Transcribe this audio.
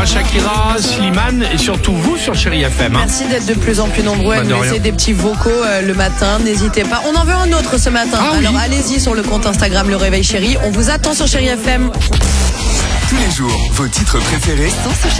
Shakira, Slimane et surtout vous sur Chéri FM. Merci d'être de plus en plus nombreux à nous laisser des petits vocaux le matin. N'hésitez pas. On en veut un autre ce matin. Alors allez-y sur le compte Instagram Le Réveil Chéri. On vous attend sur Chéri FM. Tous les jours, vos titres préférés sont sur Chéri.